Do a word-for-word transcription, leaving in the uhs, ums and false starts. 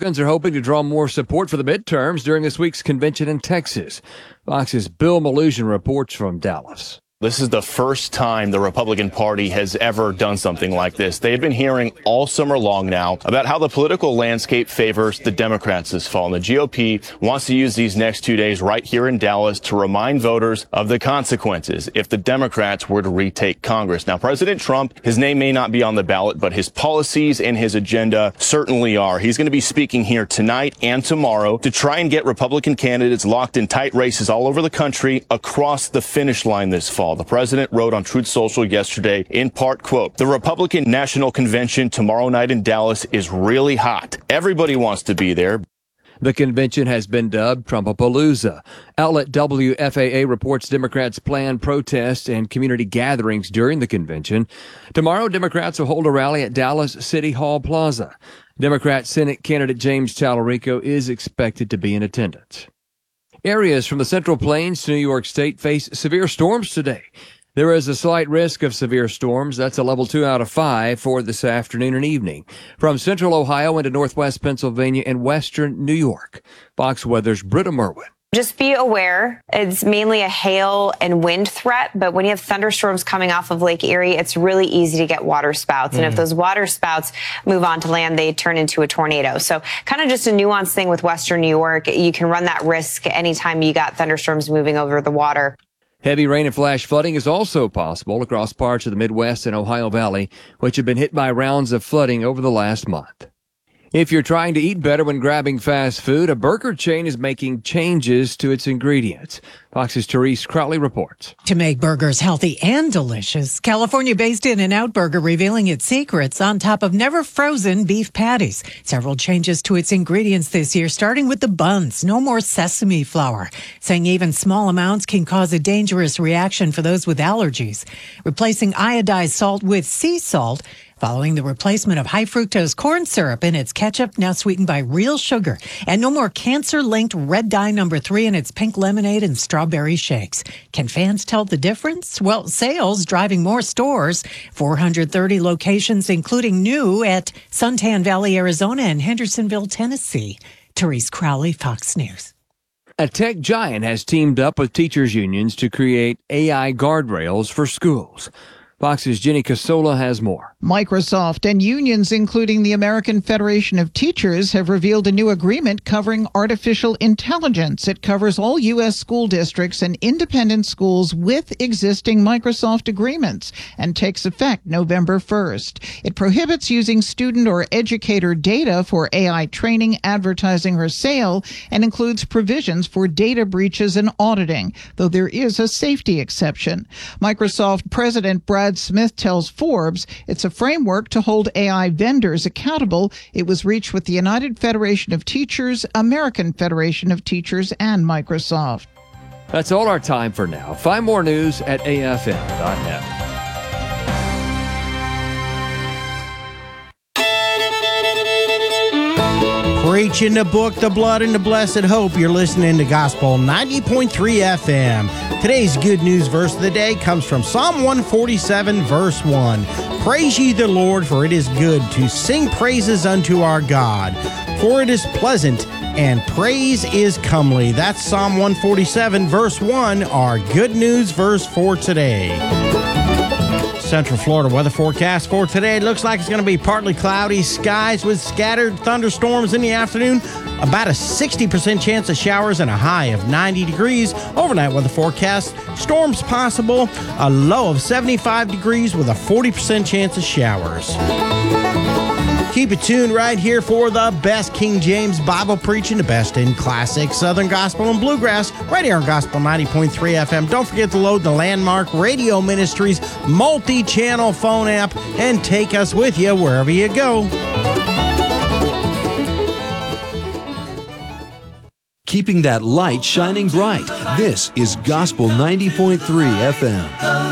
Republicans are hoping to draw more support for the midterms during this week's convention in Texas. Fox's Bill Maluzhin reports from Dallas. This is the first time the Republican Party has ever done something like this. They've been hearing all summer long now about how the political landscape favors the Democrats this fall. And the G O P wants to use these next two days right here in Dallas to remind voters of the consequences if the Democrats were to retake Congress. Now, President Trump, his name may not be on the ballot, but his policies and his agenda certainly are. He's going to be speaking here tonight and tomorrow to try and get Republican candidates locked in tight races all over the country across the finish line this fall. The president wrote on Truth Social yesterday, in part, quote, "The Republican National Convention tomorrow night in Dallas is really hot. Everybody wants to be there." The convention has been dubbed Trumpapalooza. Outlet W F A A reports Democrats plan protests and community gatherings during the convention. Tomorrow, Democrats will hold a rally at Dallas City Hall Plaza. Democrat Senate candidate James Tallarico is expected to be in attendance. Areas from the Central Plains to New York State face severe storms today. There is a slight risk of severe storms. That's a level two out of five for this afternoon and evening. From central Ohio into northwest Pennsylvania and western New York. Fox Weather's Britta Merwin. Just be aware, it's mainly a hail and wind threat, but when you have thunderstorms coming off of Lake Erie, it's really easy to get water spouts. Mm. And if those water spouts move on to land, they turn into a tornado. So kind of just a nuanced thing with western New York. You can run that risk anytime you got thunderstorms moving over the water. Heavy rain and flash flooding is also possible across parts of the Midwest and Ohio Valley, which have been hit by rounds of flooding over the last month. If you're trying to eat better when grabbing fast food, a burger chain is making changes to its ingredients. Fox's Therese Crowley reports. To make burgers healthy and delicious, California-based In-N-Out Burger revealing its secrets on top of never-frozen beef patties. Several changes to its ingredients this year, starting with the buns. No more sesame flour, saying even small amounts can cause a dangerous reaction for those with allergies. Replacing iodized salt with sea salt, following the replacement of high fructose corn syrup in its ketchup, now sweetened by real sugar. And no more cancer-linked red dye number three in its pink lemonade and strawberry shakes. Can fans tell the difference? Well, sales driving more stores. four hundred thirty locations, including new at Suntan Valley, Arizona and Hendersonville, Tennessee. Therese Crowley, Fox News. A tech giant has teamed up with teachers' unions to create A I guardrails for schools. Fox's Jenny Casola has more. Microsoft and unions, including the American Federation of Teachers, have revealed a new agreement covering artificial intelligence. It covers all U S school districts and independent schools with existing Microsoft agreements and takes effect November first. It prohibits using student or educator data for A I training, advertising, or sale, and includes provisions for data breaches and auditing, though there is a safety exception. Microsoft President Brad Smith tells Forbes it's a framework to hold A I vendors accountable. It was reached with the United Federation of Teachers, American Federation of Teachers, and Microsoft. That's all our time for now. Find more news at A F M dot net. Preaching the book, the blood, and the blessed hope. You're listening to Gospel ninety point three F M. Today's good news verse of the day comes from Psalm one forty-seven, verse one. Praise ye the Lord, for it is good to sing praises unto our God, for it is pleasant and praise is comely. That's Psalm one forty-seven, verse one, our good news verse for today. Central Florida weather forecast for today. It looks like it's going to be partly cloudy skies with scattered thunderstorms in the afternoon. About a sixty percent chance of showers and a high of ninety degrees. Overnight weather forecast. Storms possible. A low of seventy-five degrees with a forty percent chance of showers. Keep it tuned right here for the best King James Bible preaching, the best in classic Southern Gospel and Bluegrass, right here on Gospel ninety point three F M. Don't forget to load the Landmark Radio Ministries multi-channel phone app and take us with you wherever you go. Keeping that light shining bright. This is Gospel ninety point three F M.